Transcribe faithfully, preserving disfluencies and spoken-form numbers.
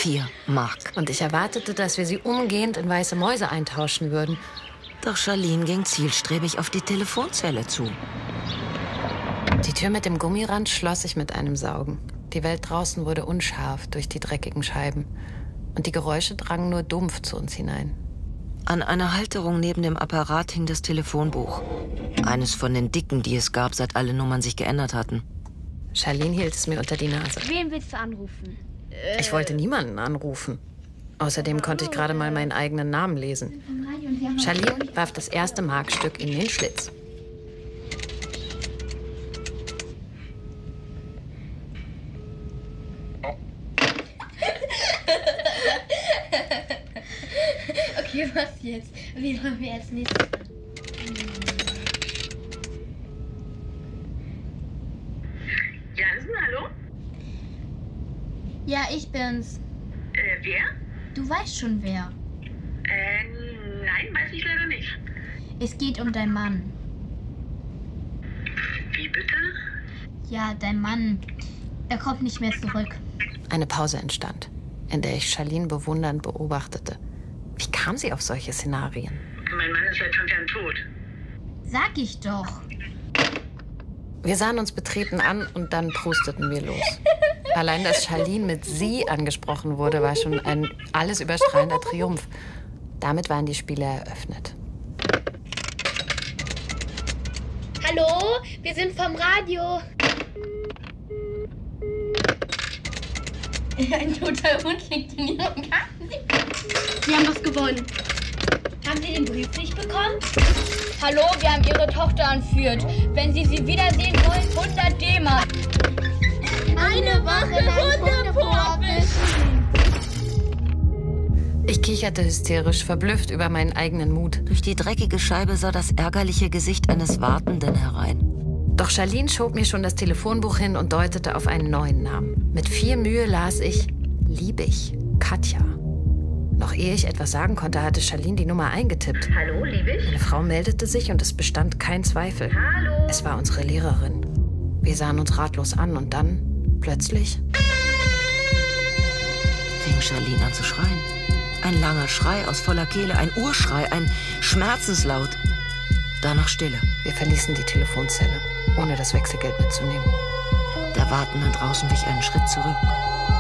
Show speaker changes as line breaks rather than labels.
Vier Mark.
Und ich erwartete, dass wir sie umgehend in weiße Mäuse eintauschen würden.
Doch Charlene ging zielstrebig auf die Telefonzelle zu.
Die Tür mit dem Gummirand schloss sich mit einem Saugen. Die Welt draußen wurde unscharf durch die dreckigen Scheiben. Und die Geräusche drangen nur dumpf zu uns hinein.
An einer Halterung neben dem Apparat hing das Telefonbuch. Eines von den dicken, die es gab, seit alle Nummern sich geändert hatten.
Charlene hielt es mir unter die Nase.
Wen willst du anrufen?
Ich wollte niemanden anrufen. Außerdem konnte ich gerade mal meinen eigenen Namen lesen. Charlene warf das erste Markstück in den Schlitz.
Okay, was jetzt? Wie wollen wir als nächstes?
Jansen, hallo?
Ja, ich bin's.
Äh, wer?
Du weißt schon wer.
Äh, nein, weiß ich leider nicht.
Es geht um deinen Mann.
Wie bitte?
Ja, dein Mann. Er kommt nicht mehr zurück.
Eine Pause entstand, in der ich Charlene bewundernd beobachtete. Wie kam sie auf solche Szenarien?
Mein Mann ist seit fünf Jahren tot.
Sag ich doch.
Wir sahen uns betreten an und dann prusteten wir los. Allein, dass Charlene mit Sie angesprochen wurde, war schon ein alles überstrahlender Triumph. Damit waren die Spiele eröffnet.
Hallo, wir sind vom Radio. Ein toter Hund liegt in Ihrem Garten. Sie haben was gewonnen. Haben Sie den Brief nicht bekommen? Hallo, wir haben Ihre Tochter entführt. Wenn Sie sie wiedersehen wollen, hundert D-Mark. Eine Woche lang Hunde
Ich kicherte hysterisch, verblüfft über meinen eigenen Mut.
Durch die dreckige Scheibe sah das ärgerliche Gesicht eines Wartenden herein.
Doch Charlene schob mir schon das Telefonbuch hin und deutete auf einen neuen Namen. Mit viel Mühe las ich Liebig, Katja. Noch ehe ich etwas sagen konnte, hatte Charlene die Nummer eingetippt.
Hallo, Liebig?
Eine Frau meldete sich und es bestand kein Zweifel.
Hallo?
Es war unsere Lehrerin. Wir sahen uns ratlos an und dann, plötzlich...
fing Charlene an zu schreien. Ein langer Schrei aus voller Kehle, ein Urschrei, ein Schmerzenslaut. Danach Stille.
Wir verließen die Telefonzelle, ohne das Wechselgeld mitzunehmen.
Der Wartende draußen wich einen Schritt zurück.